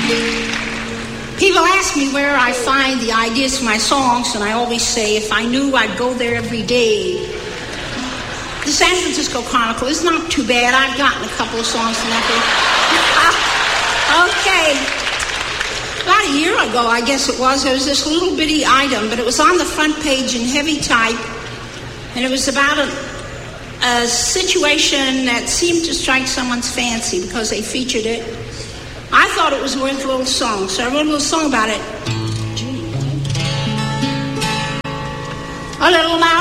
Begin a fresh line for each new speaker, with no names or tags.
People ask me where I find the ideas for my songs, and I always say, if I knew, I'd go there every day. The San Francisco Chronicle is not too bad. I've gotten a couple of songs from that day. Okay. About a year ago, I guess it was, there was this little bitty item, but it was on the front page in heavy type, and it was about a situation that seemed to strike someone's fancy because they featured it. I thought it was worth a little song, so I wrote a little song about it. A little mouse